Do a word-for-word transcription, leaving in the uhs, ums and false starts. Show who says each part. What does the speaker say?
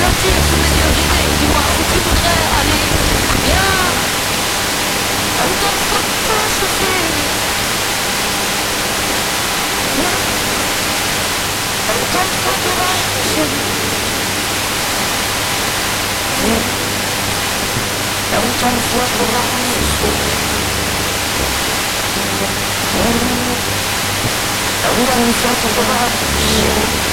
Speaker 1: L'empire sous mes yeux rivés, dis-moi où tu voudrais aller. Viens, un temps faut pas chauffer. Viens, un temps faut courage. Viens, un temps faut courage. Viens, un temps faut courage.